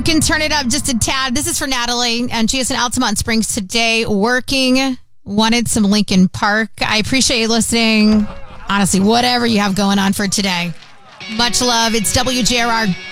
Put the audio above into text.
You can turn it up just a tad. This is for Natalie, and she is in Altamont Springs today working. Wanted some Lincoln Park. I appreciate you listening. Honestly, whatever you have going on for today. Much love. It's WJRR.